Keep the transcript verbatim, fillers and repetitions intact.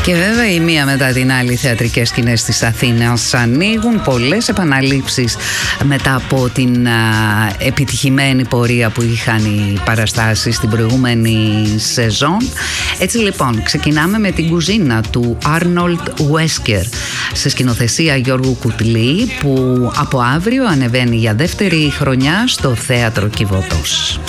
Και βέβαια η μία μετά την άλλη θεατρικές σκηνές της Αθήνας ανοίγουν, πολλές επαναλήψεις μετά από την α, επιτυχημένη πορεία που είχαν οι παραστάσεις στην προηγούμενη σεζόν. Έτσι λοιπόν ξεκινάμε με την κουζίνα του Arnold Wesker σε σκηνοθεσία Γιώργου Κουτλή, που από αύριο ανεβαίνει για δεύτερη χρονιά στο Θέατρο Κιβωτός.